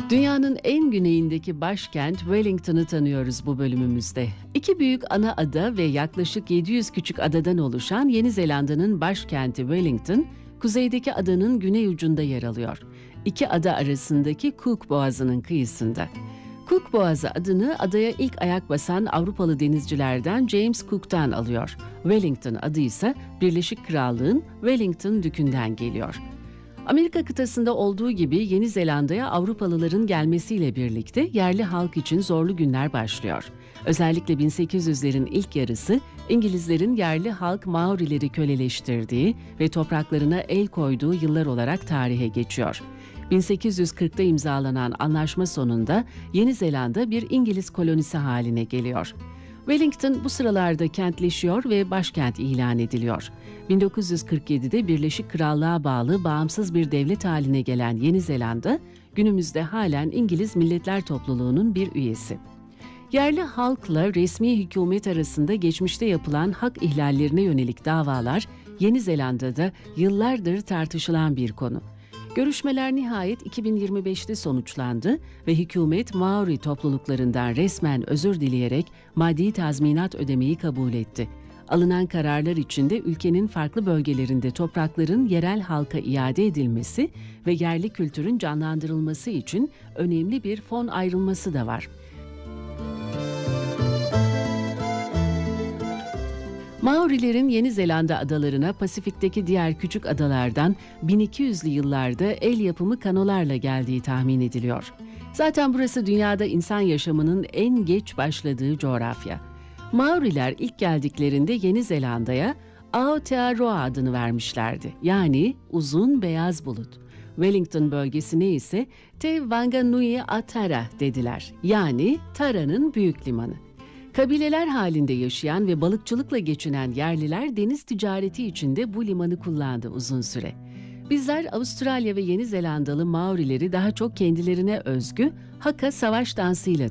Dünyanın en güneyindeki başkent Wellington'ı tanıyoruz bu bölümümüzde. İki büyük ana ada ve yaklaşık 700 küçük adadan oluşan Yeni Zelanda'nın başkenti Wellington, kuzeydeki adanın güney ucunda yer alıyor. İki ada arasındaki Cook Boğazı'nın kıyısında. Cook Boğazı adını adaya ilk ayak basan Avrupalı denizcilerden James Cook'tan alıyor. Wellington adı ise Birleşik Krallığın Wellington Dükü'nden geliyor. Amerika kıtasında olduğu gibi Yeni Zelanda'ya Avrupalıların gelmesiyle birlikte yerli halk için zorlu günler başlıyor. Özellikle 1800'lerin ilk yarısı İngilizlerin yerli halk Maorileri köleleştirdiği ve topraklarına el koyduğu yıllar olarak tarihe geçiyor. 1840'da imzalanan anlaşma sonunda Yeni Zelanda bir İngiliz kolonisi haline geliyor. Wellington bu sıralarda kentleşiyor ve başkent ilan ediliyor. 1947'de Birleşik Krallığa bağlı bağımsız bir devlet haline gelen Yeni Zelanda, günümüzde halen İngiliz Milletler Topluluğu'nun bir üyesi. Yerli halkla resmi hükümet arasında geçmişte yapılan hak ihlallerine yönelik davalar Yeni Zelanda'da yıllardır tartışılan bir konu. Görüşmeler nihayet 2025'te sonuçlandı ve hükümet Maori topluluklarından resmen özür dileyerek maddi tazminat ödemeyi kabul etti. Alınan kararlar içinde ülkenin farklı bölgelerinde toprakların yerel halka iade edilmesi ve yerli kültürün canlandırılması için önemli bir fon ayrılması da var. Maorilerin Yeni Zelanda adalarına Pasifik'teki diğer küçük adalardan 1200'lü yıllarda el yapımı kanolarla geldiği tahmin ediliyor. Zaten burası dünyada insan yaşamının en geç başladığı coğrafya. Maoriler ilk geldiklerinde Yeni Zelanda'ya Aotearoa adını vermişlerdi. Yani uzun beyaz bulut. Wellington bölgesine ise Te Whanganui a Tara dediler. Yani Tara'nın büyük limanı. Kabileler halinde yaşayan ve balıkçılıkla geçinen yerliler deniz ticareti için de bu limanı kullandı uzun süre. Bizler Avustralya ve Yeni Zelandalı Maorileri daha çok kendilerine özgü Haka savaş dansıyla